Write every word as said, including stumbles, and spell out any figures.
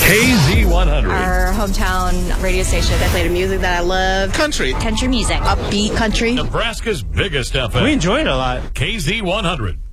K Z one hundred. Our hometown radio station. I play the music that I love. Country. Country music. Upbeat country. Nebraska's biggest F M. We enjoy it a lot. K Z one hundred.